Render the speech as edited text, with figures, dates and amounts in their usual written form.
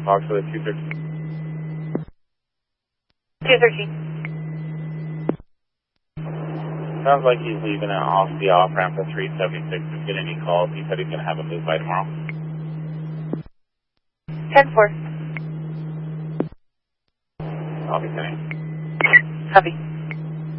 Fox with 213. 213. Sounds like he's leaving it off the off-ramp for 376. If you get any calls, he said he's going to have a move by tomorrow. 10-4. I'll be saying. Copy.